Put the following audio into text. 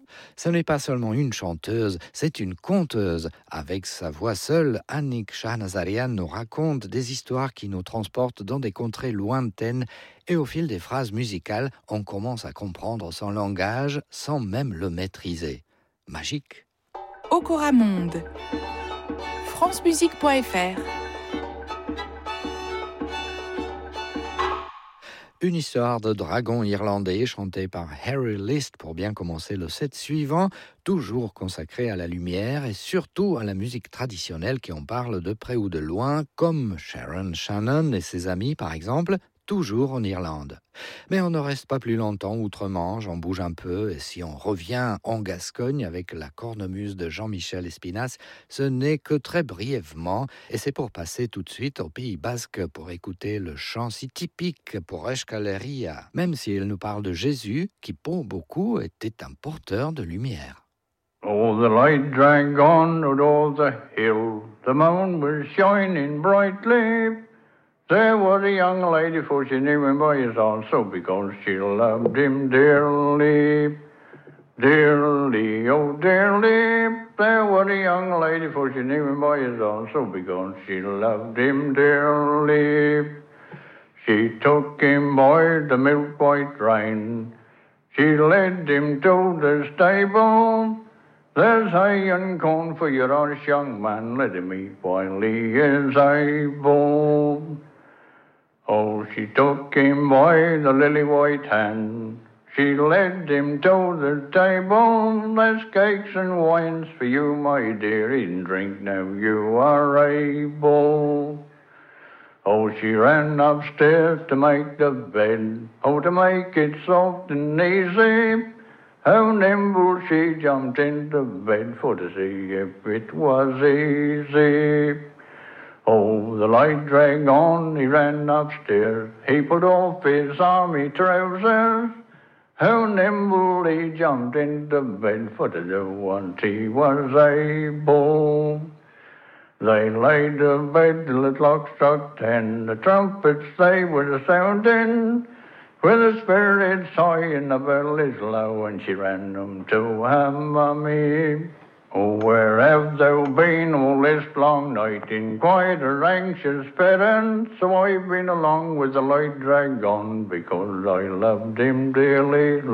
Ce n'est pas seulement une chanteuse, c'est une conteuse. Avec sa voix seule, Annick Shahnazarian nous raconte des histoires qui nous transportent dans des contrées lointaines et au fil des phrases musicales, on commence à comprendre son langage sans même le maîtriser. Magique. Okora Monde. francemusique.fr. Une histoire de dragon irlandais chantée par Harry List pour bien commencer le set suivant, toujours consacré à la lumière et surtout à la musique traditionnelle qui en parle de près ou de loin, comme Sharon Shannon et ses amis par exemple, toujours en Irlande. Mais on ne reste pas plus longtemps outre-Manche, on bouge un peu et si on revient en Gascogne avec la cornemuse de Jean-Michel Espinasse, ce n'est que très brièvement et c'est pour passer tout de suite au Pays Basque pour écouter le chant si typique pour Euskal-Herria, même si elle nous parle de Jésus qui pour beaucoup était un porteur de lumière. Oh, the light dragon rode o'er the hill, the moon was shining brightly. There was a young lady, for she knew him by his also, because she loved him dearly. Dearly, oh dearly, there was a young lady, for she knew him by his also, because she loved him dearly. She took him by the milk white rein, she led him to the stable. There's hay and corn for your honest young man, let him eat while he is able. Oh, she took him by the lily white hand, she led him to the table. There's cakes and wines for you, my dear, eat and drink now you are able. Oh, she ran upstairs to make the bed, oh, to make it soft and easy. How nimble she jumped into bed for to see if it was easy. Oh, the light dragged on, he ran upstairs, he put off his army trousers. How nimble he jumped into bed for to do what he was able. They laid the bed till the clock struck 10, the trumpets they were sounding, with the spirits high and the bell is low, and she ran them to her mummy. Oh, where have thou been all this long night, in quiet or anxious parents? So I've been along with the light dragon, because I loved him dearly.